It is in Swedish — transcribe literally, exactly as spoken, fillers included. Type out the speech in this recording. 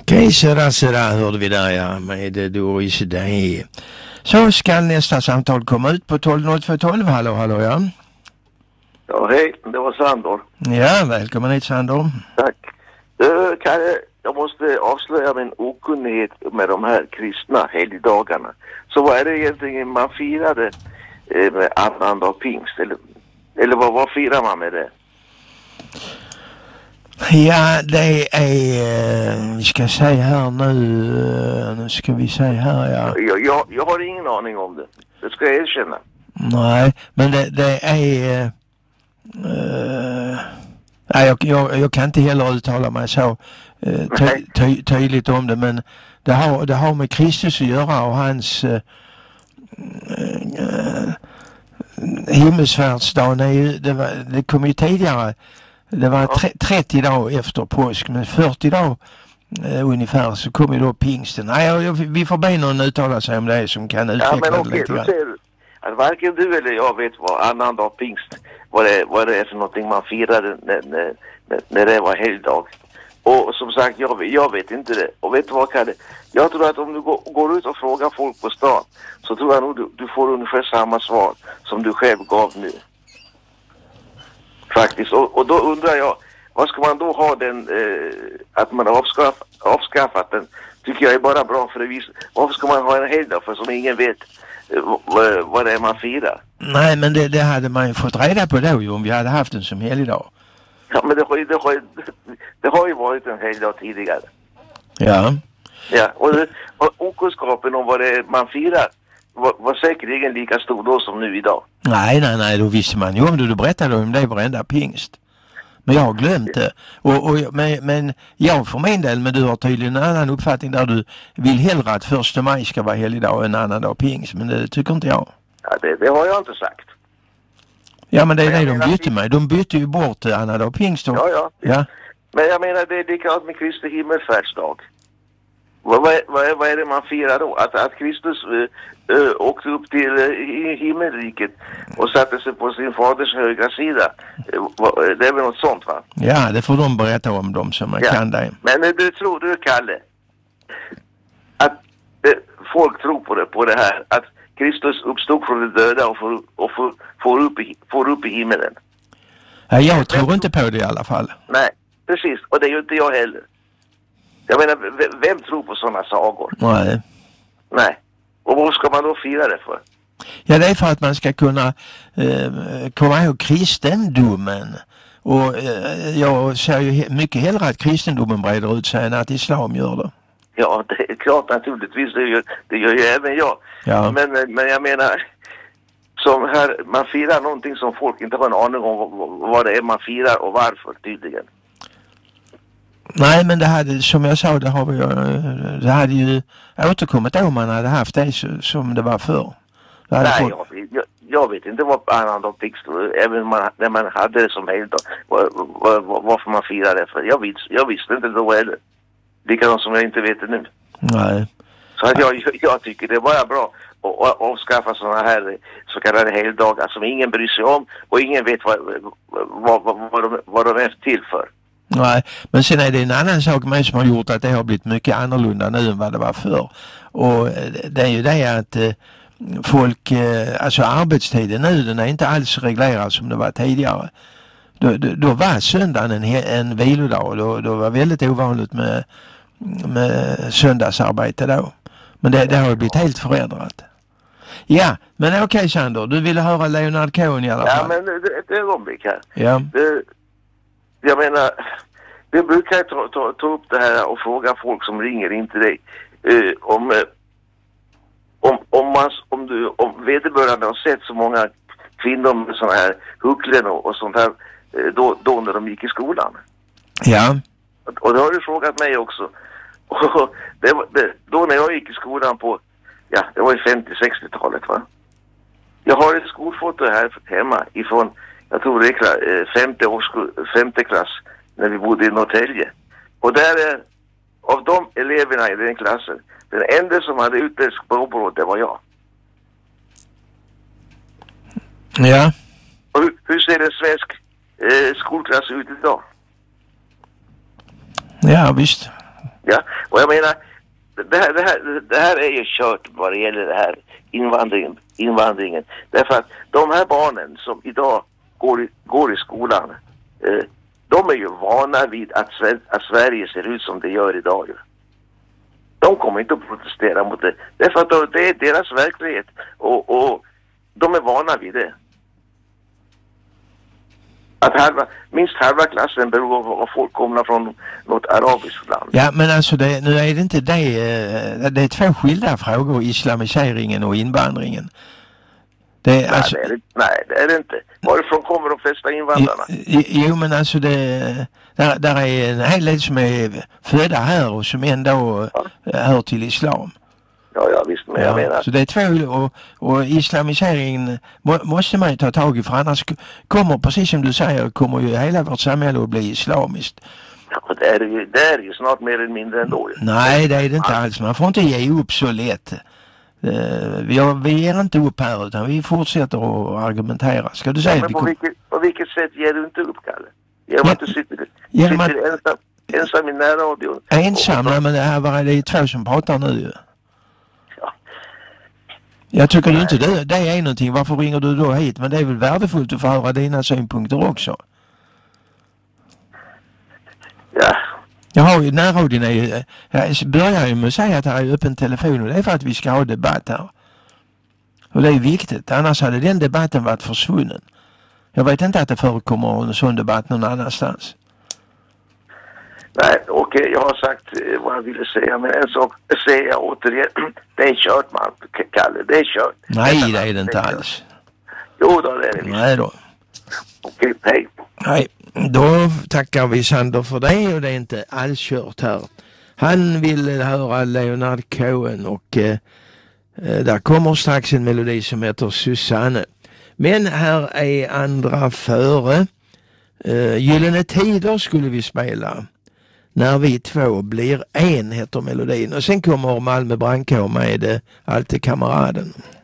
Okej, sådär, sådär hörde vi där, ja, med Doris Day. Så ska nästa samtal komma ut på tolv noll två tolv. Hallå, hallå, ja. Ja, hej, det var Sandor. Ja, välkommen hit, Sandor. Tack. Uh, kan jag, jag måste avslöja min okunnighet med de här kristna helgdagarna. Så vad är det egentligen man firade eh, med annandag pingst? Eller, eller vad, vad firar man med det? Ja, det är, vi ska säga här nu, nu ska vi säga här, ja. Jag, jag, jag har ingen aning om det. Det ska jag erkänna. Nej, men det, det är, uh, nej, jag, jag, jag kan inte heller uttala mig så uh, ty, ty, tydligt om det, men det har, det har med Kristus att göra och hans uh, uh, himmelsfärdsdagen är ju, det, var, det kom ju tidigare. Det var tre, trettio dagar efter påsk, men fyrtio dagar eh, ungefär så kom ju då pingsten. Nej, jag, jag, vi får be någon uttala sig om det som kan utveckla ja, men det okej, lite grann. Ser, att varken du eller jag vet vad annandag pingst, vad det, vad det är för någonting man firade när, när, när det var helgdag. Och som sagt, jag, jag vet inte det. Och vet du vad, Kalle? Jag tror att om du går, går ut och frågar folk på stan så tror jag nog du, du får ungefär samma svar som du själv gav nu. Faktiskt. Och, och då undrar jag, vad ska man då ha den, eh, att man har avskaff, avskaffat den, tycker jag är bara bra för det vis. Varför ska man ha en helgdag för som ingen vet eh, vad, vad det är man firar? Nej, men det, det hade man ju fått reda på då ju om vi hade haft den som helgdag. Ja, men det har ju, det har ju, det har ju varit en helgdag tidigare. Ja. Ja, och, och okunskapen om vad det är man firar var, var säkerligen lika stor då som nu idag. Nej, nej, nej, då visste man ju om det. Du berättade om det varenda pingst. Men jag har glömt det. Och, och, men, men jag för min del, men du har tydligen en annan uppfattning där du vill hellre att första maj ska vara helgdag och en annan dag pingst. Men det tycker inte jag. Ja, det, det har jag inte sagt. Ja, men det är men det de menar, bytte med. De bytte ju bort annandag dag pingst. Och, ja, ja, ja. Men jag menar, det är likadant med Kristi himmelfärdsdag. Vad, vad, vad, vad är det man firar då? Att, att Kristus äh, äh, åkte upp till äh, himmelriket och satte sig på sin faders högra sida. Äh, det är väl något sånt, va? Ja, det får de berätta om, dem som ja. kan det. Men äh, du tror du, Kalle, att äh, folk tror på det, på det här, att Kristus uppstod från de döda och får, och får, får, upp, i, får upp i himmelen? Ja, jag tror inte på det i alla fall. Nej, precis. Och det är ju inte jag heller. Jag menar, vem tror på sådana sagor? Nej. Nej. Och vad ska man då fira det för? Ja, det är för att man ska kunna eh, komma ihåg kristendomen. Och eh, jag ser ju mycket hellre att kristendomen breder ut sig än att islam gör det. Ja, det är klart naturligtvis. Det gör, det gör ju även jag. Ja. Men, men jag menar, som här, man firar någonting som folk inte har en aning om vad det är man firar och varför tydligen. Nej, men det hade, som jag sa, det, har vi, det hade ju återkommit om man hade haft det som det var förr. Det Nej, fått... jag, vet, jag, jag vet inte vad annandag pingst, även man, när man hade det som helgdag, var, var, var, varför man firar det för. Jag, vis, jag visste inte då heller. Likadant som jag inte vet det nu. Nej. Så att jag, jag tycker det är bara bra att avskaffa sådana här så kallade helgdagar som ingen bryr sig om och ingen vet vad, vad, vad, vad, de, vad de är till för. Nej, men sen är det en annan sak med som har gjort att det har blivit mycket annorlunda nu än vad det var förr. Och det är ju det att eh, folk, eh, alltså arbetstiden nu, den är inte alls reglerad som det var tidigare. Då, då, då var söndagen en, en vilodag, då, då var väldigt ovanligt med, med söndagsarbete då. Men det, det har ju blivit helt förändrat. Ja, men okej okay, Sander, du ville höra Leonard Cohen i alla fall. Ja, men ett ögonblick här. Ja. Det, jag menar, vi brukar ta, ta, ta upp det här och fråga folk som ringer in till dig eh, om, eh, om, om, man, om, du, om vederbörande har sett så många kvinnor med sådana här hucklen och, och sånt här eh, då, då när de gick i skolan. Ja. Och, och det har du frågat mig också. Och det, det, då när jag gick i skolan på, ja, det var i femtio-sextiotalet, va? Jag har ett skolfoto här hemma ifrån, jag tror det är femte, årskurs, femte klass när vi bodde i Norrtälje. Och där är, av de eleverna i den klassen, den enda som hade utländsk påbrå, det var jag. Ja. Och hur, hur ser en svensk eh, skolklass ut idag? Ja, visst. Ja, Och jag menar, det här, det här, det här är ju kört vad det gäller det här invandringen, invandringen. Därför att de här barnen som idag går i, går i skolan, eh, de är ju vana vid att, att Sverige ser ut som det gör idag. De kommer inte att protestera mot det. Därför att det är deras verklighet. Och, och de är vana vid det. Att halva, minst halva klassen beror på att folk kommer från något arabiskt land. Ja, men alltså det, nu är det inte det. Det är två skilda frågor, islamiseringen och invandringen. Det är, nej, alltså, det är det, nej, det är det inte. Varifrån kommer de flesta invandrarna? Jo, men alltså det, där, där är en hel del som är födda här och som ändå ja. hör till islam. Ja, ja, visst, men ja, jag menar. Så det är två, och, och islamiseringen må, måste man ju ta tag i, för annars kommer, precis som du säger, kommer ju hela vårt samhälle att bli islamiskt. Ja, det är ju, det är ju snart mer eller mindre ändå. Nej, det är det inte alls. Man får inte ge upp så lätt. Uh, vi, har, vi ger inte upp här, utan vi fortsätter att argumentera. Ska du säga ja, men på, kom... vilket, på vilket sätt ger du inte upp, Kalle? Genom ja. att du sitter, ja, sitter man... ensam, ensam i närradion. Ensam? Nej, men det här var det är två som pratar nu ju. Ja. Jag tycker ju inte det, det är någonting. Varför ringer du då hit? Men det är väl värdefullt att få höra dina synpunkter också. Ja. Jag har ju närradion är ju, jag börjar ju med att säga att det är öppen telefon, och det är för att vi ska ha debatt här. Och det är viktigt, annars hade den debatten varit försvunnen. Jag vet inte att det förekommer en sån debatt någon annanstans. Nej, okej, okay, jag har sagt eh, vad jag ville säga, men en sak säger jag återigen, det är kört, man, Kalle, det är kört. Nej, det är det inte alls. Jo då, det är det visst. Nej då. Okej, okay, hej. Nej, då tackar vi Sander för det, och det är inte alls kört här. Han vill höra Leonard Cohen, och eh, där kommer strax en melodi som heter Susanne. Men här är andra före. Eh, Gyllene tider skulle vi spela. När vi två blir en heter melodin. Och sen kommer Malmö Brandkår med eh, Alltid kameraden.